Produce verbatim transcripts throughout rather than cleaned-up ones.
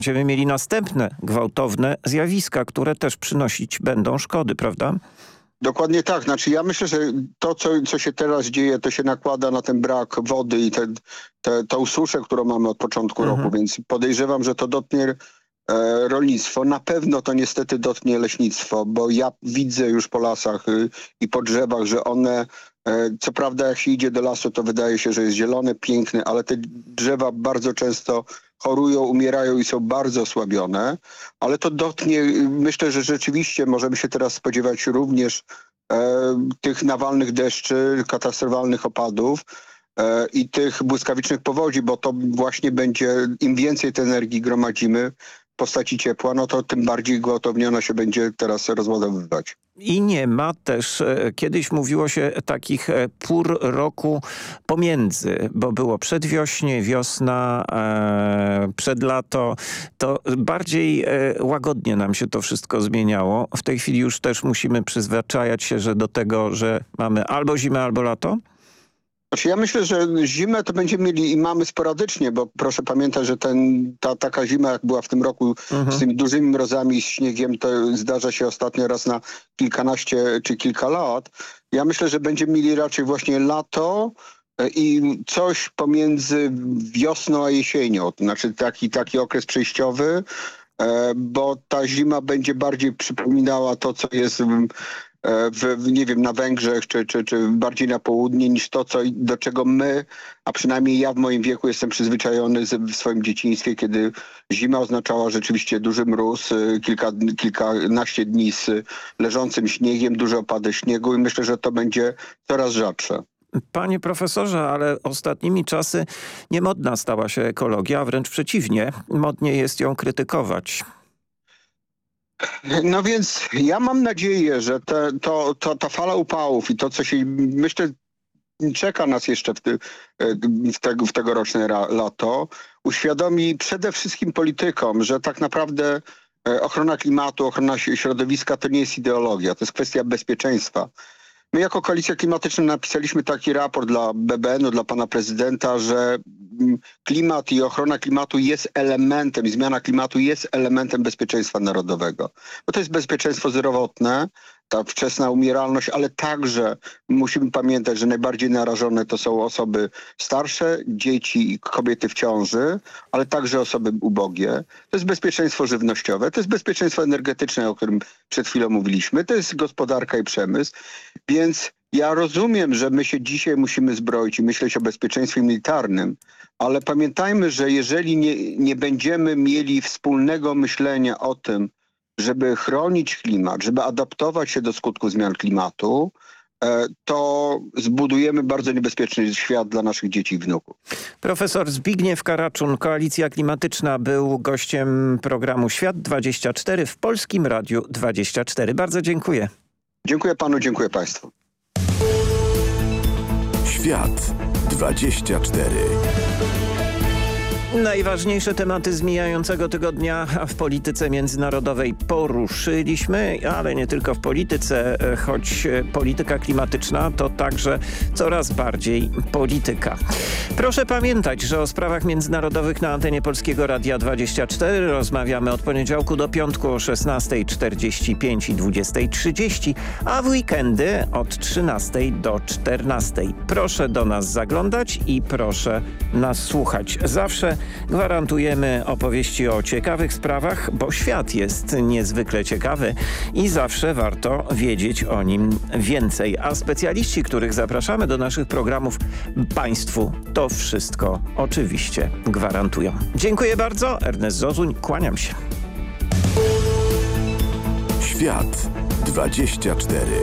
będziemy mieli następne gwałtowne zjawiska, które też przynosić będą szkody, prawda? Dokładnie tak. Znaczy ja myślę, że to, co, co się teraz dzieje, to się nakłada na ten brak wody i te, te, tą suszę, którą mamy od początku mhm. roku, więc podejrzewam, że to dotknie e, rolnictwo. Na pewno to niestety dotknie leśnictwo, bo ja widzę już po lasach y, i po drzewach, że one, e, co prawda jak się idzie do lasu, to wydaje się, że jest zielone, piękne, ale te drzewa bardzo często chorują, umierają i są bardzo osłabione, ale to dotknie, myślę, że rzeczywiście możemy się teraz spodziewać również e, tych nawalnych deszczy, katastrofalnych opadów e, i tych błyskawicznych powodzi, bo to właśnie będzie, im więcej tej energii gromadzimy w postaci ciepła, no to tym bardziej gwałtownie ona się będzie teraz rozładowywać. I nie ma też, kiedyś mówiło się takich pór roku pomiędzy, bo było przedwiośnie, wiosna, e, przedlato, to bardziej e, łagodnie nam się to wszystko zmieniało. W tej chwili już też musimy przyzwyczajać się, że do tego, że mamy albo zimę, albo lato? Znaczy ja myślę, że zimę to będziemy mieli i mamy sporadycznie, bo proszę pamiętać, że ten, ta taka zima, jak była w tym roku mhm. z tymi dużymi mrozami i śniegiem, to zdarza się ostatnio raz na kilkanaście czy kilka lat. Ja myślę, że będziemy mieli raczej właśnie lato i coś pomiędzy wiosną a jesienią, to znaczy taki, taki okres przejściowy, bo ta zima będzie bardziej przypominała to, co jest W, w, nie wiem, na Węgrzech, czy, czy, czy bardziej na południe, niż to, co, do czego my, a przynajmniej ja w moim wieku jestem przyzwyczajony z, w swoim dzieciństwie, kiedy zima oznaczała rzeczywiście duży mróz, kilka, kilkanaście dni z leżącym śniegiem, duże opady śniegu i myślę, że to będzie coraz rzadsze. Panie profesorze, ale ostatnimi czasy niemodna stała się ekologia, a wręcz przeciwnie, modnie jest ją krytykować. No więc ja mam nadzieję, że te, to, to, ta fala upałów i to, co się, myślę, czeka nas jeszcze w, ty, w, te, w tegoroczne lato, uświadomi przede wszystkim politykom, że tak naprawdę ochrona klimatu, ochrona środowiska to nie jest ideologia, to jest kwestia bezpieczeństwa. My jako Koalicja Klimatyczna napisaliśmy taki raport dla B B N u, dla pana prezydenta, że klimat i ochrona klimatu jest elementem, zmiana klimatu jest elementem bezpieczeństwa narodowego. Bo to jest bezpieczeństwo zdrowotne, ta wczesna umieralność, ale także musimy pamiętać, że najbardziej narażone to są osoby starsze, dzieci i kobiety w ciąży, ale także osoby ubogie. To jest bezpieczeństwo żywnościowe, to jest bezpieczeństwo energetyczne, o którym przed chwilą mówiliśmy, to jest gospodarka i przemysł, więc ja rozumiem, że my się dzisiaj musimy zbroić i myśleć o bezpieczeństwie militarnym, ale pamiętajmy, że jeżeli nie, nie będziemy mieli wspólnego myślenia o tym, żeby chronić klimat, żeby adaptować się do skutków zmian klimatu, to zbudujemy bardzo niebezpieczny świat dla naszych dzieci i wnuków. Profesor Zbigniew Karaczun, Koalicja Klimatyczna, był gościem programu Świat dwadzieścia cztery w Polskim Radiu dwadzieścia cztery. Bardzo dziękuję. Dziękuję panu, dziękuję państwu. Świat dwadzieścia cztery. Najważniejsze tematy z mijającego tygodnia w polityce międzynarodowej poruszyliśmy, ale nie tylko w polityce, choć polityka klimatyczna to także coraz bardziej polityka. Proszę pamiętać, że o sprawach międzynarodowych na antenie Polskiego Radia dwadzieścia cztery rozmawiamy od poniedziałku do piątku o szesnastej czterdzieści pięć i dwudziestej trzydzieści, a w weekendy od trzynastej do czternastej. Proszę do nas zaglądać i proszę nas słuchać. Zawsze gwarantujemy opowieści o ciekawych sprawach, bo świat jest niezwykle ciekawy i zawsze warto wiedzieć o nim więcej. A specjaliści, których zapraszamy do naszych programów, państwu to wszystko oczywiście gwarantują. Dziękuję bardzo. Ernest Zozuń, kłaniam się. Świat dwadzieścia cztery.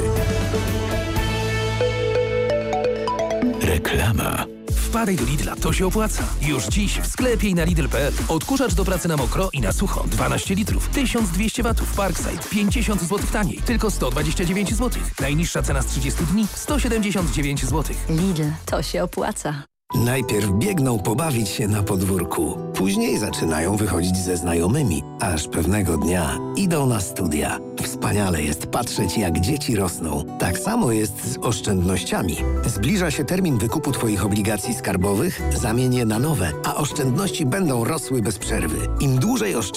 Reklama. Wpadaj do Lidla, to się opłaca. Już dziś w sklepie i na Lidl kropka p l. Odkurzacz do pracy na mokro i na sucho. dwanaście litrów, tysiąc dwieście watów. Parkside, pięćdziesiąt złotych taniej. Tylko sto dwadzieścia dziewięć złotych. Najniższa cena z trzydziestu dni, sto siedemdziesiąt dziewięć złotych. Lidl, to się opłaca. Najpierw biegną pobawić się na podwórku, później zaczynają wychodzić ze znajomymi, aż pewnego dnia idą na studia. Wspaniale jest patrzeć, jak dzieci rosną. Tak samo jest z oszczędnościami. Zbliża się termin wykupu Twoich obligacji skarbowych, zamień je na nowe, a oszczędności będą rosły bez przerwy. Im dłużej oszczędności,